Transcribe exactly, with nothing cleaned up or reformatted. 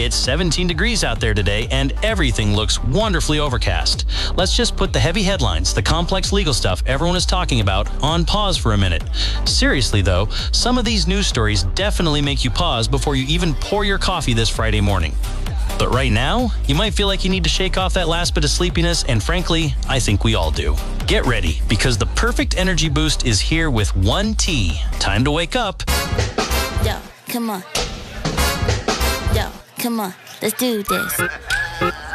It's seventeen degrees out there today, and everything looks wonderfully overcast. Let's just put the heavy headlines, the complex legal stuff everyone is talking about, on pause for a minute. Seriously, though, some of these news stories definitely make you pause before you even pour your coffee this Friday morning. But right now, you might feel like you need to shake off that last bit of sleepiness, and frankly, I think we all do. Get ready, because the perfect energy boost is here with one T. Time to wake up. Yo, come on. Yo, come on. Let's do this.